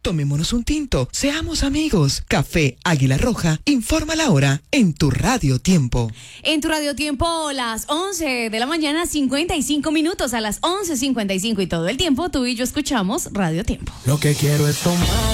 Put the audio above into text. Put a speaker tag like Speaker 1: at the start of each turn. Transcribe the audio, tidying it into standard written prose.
Speaker 1: Tomémonos un tinto, seamos amigos. Café Águila Roja, informa la hora en tu Radio Tiempo.
Speaker 2: En tu Radio Tiempo, las 11 de la mañana, 55 minutos, a las 11:55 y todo el tiempo tú y yo escuchamos Radio Tiempo.
Speaker 3: Lo que quiero es tomar